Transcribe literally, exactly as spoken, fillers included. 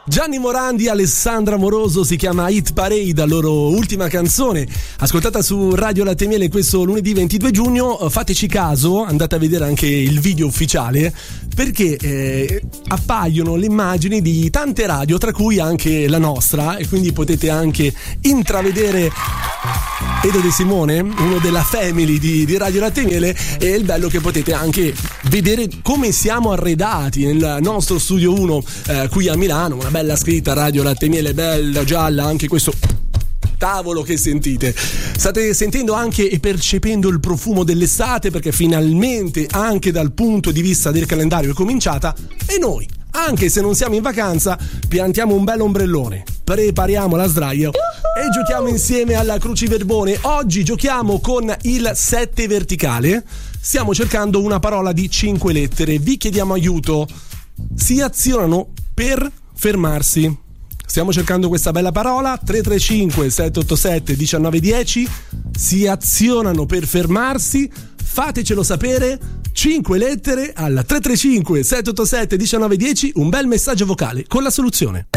Gianni Morandi, Alessandra Moroso, si chiama Hit Parade, la loro ultima canzone ascoltata su Radio Latte Miele questo lunedì ventidue giugno. Fateci caso, andate a vedere anche il video ufficiale, perché eh, appaiono le immagini di tante radio, tra cui anche la nostra, e quindi potete anche intravedere Edo De Simone, uno della family di, di Radio Latte Miele, e il bello che potete anche vedere come siamo arredati nel nostro studio uno eh, qui a Milano, una bella scritta Radio Latte Miele, bella gialla, anche questo tavolo che sentite. State sentendo anche e percependo il profumo dell'estate, perché finalmente anche dal punto di vista del calendario è cominciata, e noi, anche se non siamo in vacanza, piantiamo un bel ombrellone, prepariamo la sdraio e giochiamo insieme alla cruciverbone. Oggi giochiamo con il sette verticale, stiamo cercando una parola di cinque lettere, vi chiediamo aiuto, si azionano per fermarsi. Stiamo cercando questa bella parola, tre tre cinque sette otto sette uno nove uno zero, si azionano per fermarsi, fatecelo sapere, cinque lettere al tre tre cinque sette otto sette uno nove uno zero, un bel messaggio vocale con la soluzione.